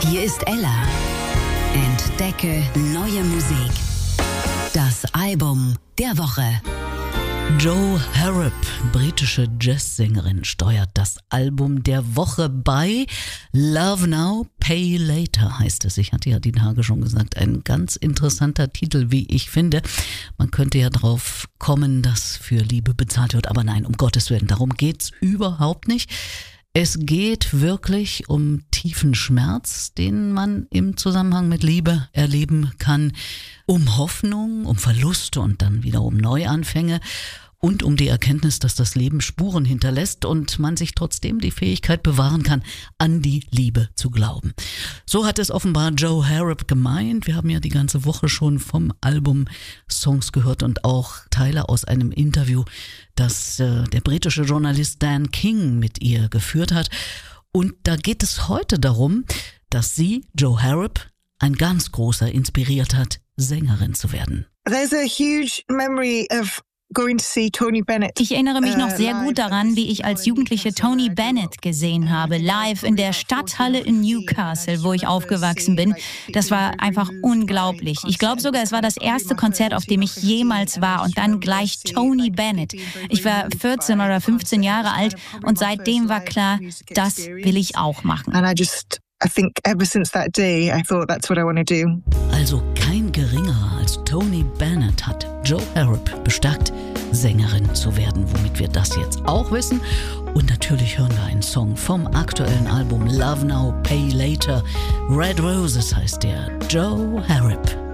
Hier ist Ella. Entdecke neue Musik. Das Album der Woche. Jo Harrop, britische Jazzsängerin, steuert das Album der Woche bei. Love Now, Pay Later heißt es. Ich hatte ja die Tage schon gesagt, ein ganz interessanter Titel, wie ich finde. Man könnte ja drauf kommen, dass für Liebe bezahlt wird, aber nein, um Gottes Willen, darum geht's überhaupt nicht. Es geht wirklich um tiefen Schmerz, den man im Zusammenhang mit Liebe erleben kann, um Hoffnung, um Verluste und dann wieder um Neuanfänge und um die Erkenntnis, dass das Leben Spuren hinterlässt und man sich trotzdem die Fähigkeit bewahren kann, an die Liebe zu glauben. So hat es offenbar Jo Harrop gemeint. Wir haben ja die ganze Woche schon vom Album Songs gehört und auch Teile aus einem Interview, das der britische Journalist Dan King mit ihr geführt hat. Und da geht es heute darum, dass sie, Jo Harrop, ein ganz großer inspiriert hat, Sängerin zu werden. There's a huge memory of going to see Tony Bennett. Ich erinnere mich noch sehr gut daran, wie ich als Jugendliche Tony Bennett gesehen habe, live in der Stadthalle in Newcastle, wo ich aufgewachsen bin. Das war einfach unglaublich. Ich glaube sogar, es war das erste Konzert, auf dem ich jemals war und dann gleich Tony Bennett. Ich war 14 oder 15 Jahre alt und seitdem war klar, das will ich auch machen. I think ever since that day, I thought that's what I want to do. Also kein geringerer als Tony Bennett hat Jo Harrop bestärkt, Sängerin zu werden, womit wir das jetzt auch wissen. Und natürlich hören wir einen Song vom aktuellen Album Love Now, Pay Later. Red Roses heißt der, Jo Harrop.